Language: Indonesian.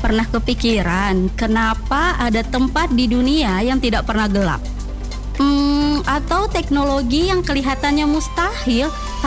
Pernah kepikiran kenapa ada tempat di dunia yang tidak pernah gelap? Atau teknologi yang kelihatannya mustahil